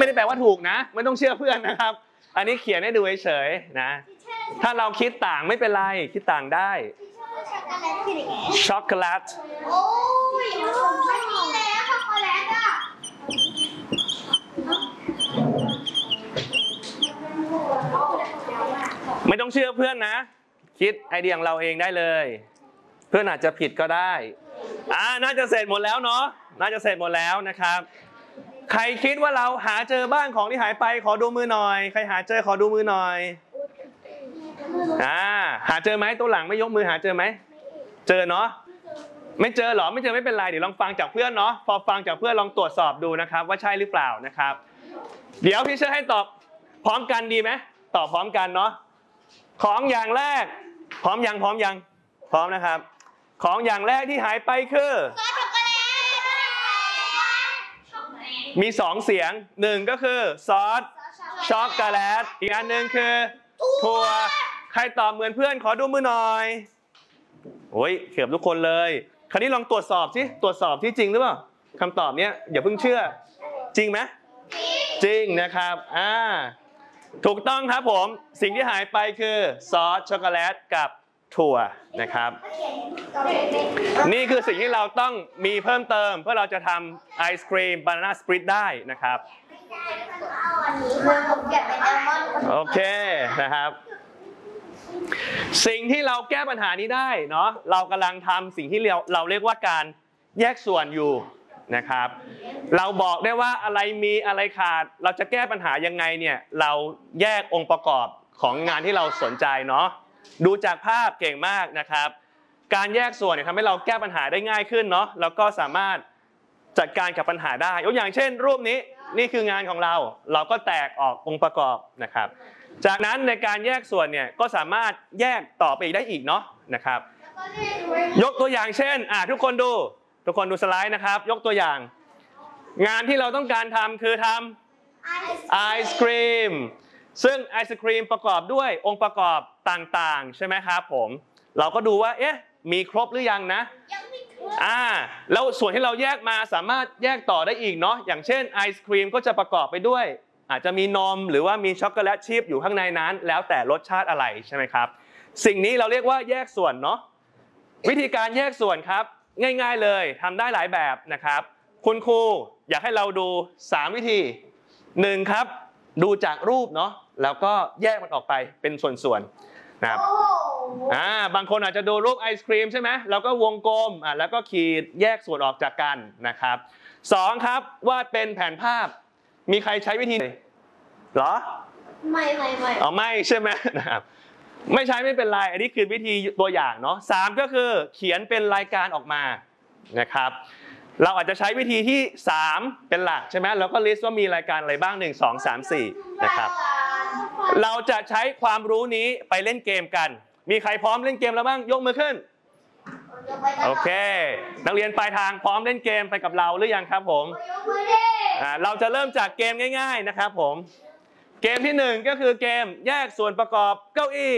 ได้แปลว่าถูกนะไม่ต้องเชื่อเพื่อนนะครับอันนี้เขียนให้ดูเฉยๆนะถ้าเราคิดต่างไม่เป็นไรคิดต่างได้ช็อกโกแลตโอ้ยไม่มีแล้วช็อกโกแลตอ่ะไม่ต้องเชื่อเพื่อนนะคิดไอเดียของเราเองได้เลยเพื่อนอาจจะผิดก็ได้น่าจะเสร็จหมดแล้วเนาะน่าจะเสร็จหมดแล้วนะครับใครคิดว่าเราหาเจอบ้างของที่หายไปขอดูมือหน่อยใครหาเจอขอดูมือหน่อยหาเจอไหมตัวหลังไม่ยกมือหาเจอไหมเจอเนาะไม่เจอหรอไม่เจอไม่เป็นไรเดี๋ยวลองฟังจากเพื่อนเนาะพอฟังจากเพื่อนลองตรวจสอบดูนะครับว่าใช่หรือเปล่านะครับเดี๋ยวพี่เชื่อให้ตอบพร้อมกันดีไหมตอบพร้อมกันเนาะของอย่างแรกพร้อมยังพร้อมนะครับของอย่างแรกที่หายไปคือมี2เสียง1ก็คือซอสช็อกโกแลตอีกอันหนึ่งคือถั่วใครตอบเหมือนเพื่อนขอดูมือหน่อยโอ้ยเกือบทุกคนเลยคราวนี้ลองตรวจสอบสิตรวจสอบที่จริงหรือเปล่าคำตอบเนี้ยอย่าเพิ่งเชื่อจริงไหมจริงนะครับถูกต้องครับผมสิ่งที่หายไปคือซอสช็อกโกแลตกับถั่วนะครับนี่คือสิ่งที่เราต้องมีเพิ่มเติมเพื่อเราจะทำไอศครีมบานาน่าสปริตได้นะครับโอเคนะครับสิ่งที่เราแก้ปัญหานี้ได้เนาะเรากำลังทำสิ่งที่เราเรียกว่าการแยกส่วนอยู่นะครับเราบอกได้ว่าอะไรมีอะไรขาดเราจะแก้ปัญหายังไงเนี่ยเราแยกองค์ประกอบของงานที่เราสนใจเนาะดูจากภาพเก่งมากนะครับการแยกส่วนเนี่ยทำให้เราแก้ปัญหาได้ง่ายขึ้นเนาะแล้วก็สามารถจัดการกับปัญหาได้ยกอย่างเช่นรูปนี้นี่คืองานของเราก็แตกออกองค์ประกอบนะครับจากนั้นในการแยกส่วนเนี่ยก็สามารถแยกต่อไปอีกได้อีกเนาะนะครับยกตัวอย่างเช่นทุกคนดูสไลด์นะครับยกตัวอย่างงานที่เราต้องการทำคือทำไอศครีมซึ่งไอศครีมประกอบด้วยองค์ประกอบต่างๆใช่ไหมครับผมเราก็ดูว่ามีครบหรือยังนะแล้วส่วนที่เราแยกมาสามารถแยกต่อได้อีกเนาะอย่างเช่นไอศครีมก็จะประกอบไปด้วยอาจจะมีนมหรือว่ามีช็อกโกแลตชิพอยู่ข้างในนั้นแล้วแต่รสชาติอะไรใช่ไหมครับสิ่งนี้เราเรียกว่าแยกส่วนเนาะวิธีการแยกส่วนครับง่ายๆเลยทำได้หลายแบบนะครับคุณครูอยากให้เราดู3วิธี1ครับดูจากรูปเนาะแล้วก็แยกมันออกไปเป็นส่วนๆนะครับบางคนอาจจะดูรูปไอศครีมใช่ไหมแล้วก็วงกลมแล้วก็ขีดแยกส่วนออกจากกันนะครับ2ครับวาดเป็นแผนภาพมีใครใช้วิธีเหรอไม่ไม่ใช่ไหมนะครับไม่ใช้ไม่เป็นไรอันนี้คือวิธีตัวอย่างเนาะ3ก็คือเขียนเป็นรายการออกมานะครับเราอาจจะใช้วิธีที่3เป็นหลักใช่ไหมแล้วก็ลิสต์ว่ามีรายการอะไรบ้าง1 2 3 4นะครับเราจะใช้ความรู้นี้ไปเล่นเกมกันมีใครพร้อมเล่นเกมแล้วบ้างยกมือขึ้นโอเคนักเรียนปลายทางพร้อมเล่นเกมไปกับเราหรือยังครับผมเราจะเริ่มจากเกมง่ายๆนะครับผมเกมที่1ก็คือเกมแยกส่วนประกอบเก้าอี้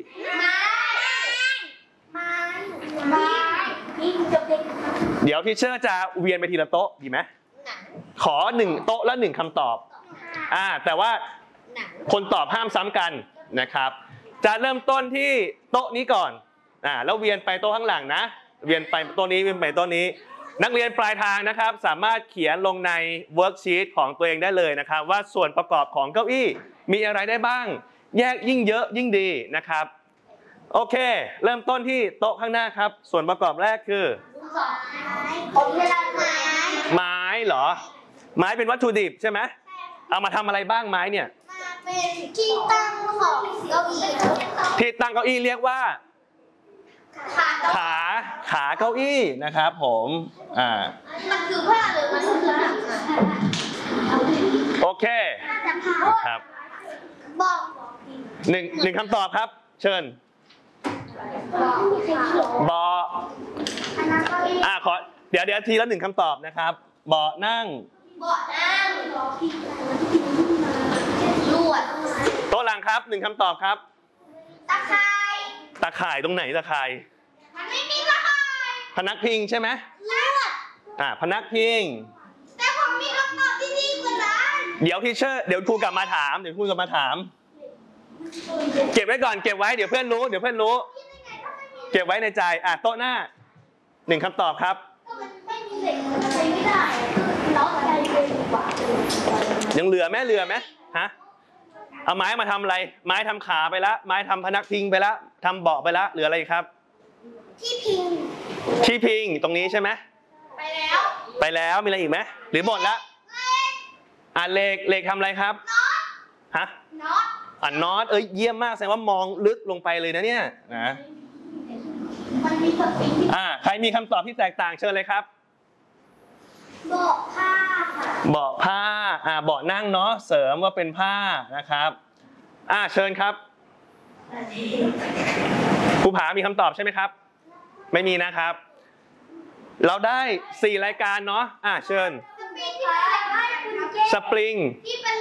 เดี๋ยวทีเชอร์จะเวียนไปทีละโต๊ะดีไหมขอ1โต๊ะละ1คำตอบแต่ว่าคนตอบห้ามซ้ำกันนะครับจะเริ่มต้นที่โต๊ะนี้ก่อนแล้วเวียนไปโต๊ะข้างหลังนะเวียนไปโต๊ะนี้เวียนไปโต๊ะนี้นักเรียนปลายทางนะครับสามารถเขียนลงในเวิร์กชีตของตัวเองได้เลยนะครับว่าส่วนประกอบของเก้าอี้มีอะไรได้บ้างแยกยิ่งเยอะยิ่งดีนะครับโอเคเริ่มต้นที่โต๊ะข้างหน้าครับส่วนประกอบแรกคือไม้เหรอไม้เป็นวัตถุดิบใช่ไหมเอามาทำอะไรบ้างไม้เนี่ยเป็นที่ตั้งของเก้าอี้ที่ตั้งเก้าอี้เรียกว่าขาเก้าอี้นะครับผมมันคือผ้าหรือมันคือหนังโอเคครับบอกหนึ่งคำตอบครับเชิญเบาะขอเดี๋ยวทีละ1คำตอบนะครับเบาะนั่งลวดโต๊ะหลังครับ1คำตอบครับตะข่ายตรงไหนตะข่ายมันไม่มีตะข่ายพนักพิงใช่ไหมลวดพนักพิงแต่ผมมีคำตอบที่ดีกว่านั้นเดี๋ยวทีเชอร์เดี๋ยวครูกลับมาถามเก็บไว้ก่อนเก็บไว้เดี๋ยวเพื่อนรู้เก็บไว้ในใจโต๊ะหน้า1คำตอบครับมันไม่มีเหล็กมันใช้ไม่ได้ล็อกใจเลยดีกว่ายังเหลือไหมฮะเอาไม้มาทำอะไรไม้ทำขาไปแล้วไม้ทำพนักพิงไปแล้วทำเบาะไปแล้วเหลืออะไรครับที่พิงตรงนี้ใช่ไหมไปแล้วมีอะไรอีกไหมหรือหมดแล้วเหล็กทำอะไรครับฮะน็อตเยี่ยมมากแสดงว่ามองลึกลงไปเลยนะเนี่ยนะมันมีสปริงใครมีคำตอบที่แตกต่างเชิญเลยครับเบาะผ้าค่ะเบาะผ้าเบาะนั่งเนาะเสริมว่าเป็นผ้านะครับเชิญครับครูผามีคำตอบใช่ไหมครับไม่มีนะครับเราได้4รายการเนาะเชิญสปริงที่เป็น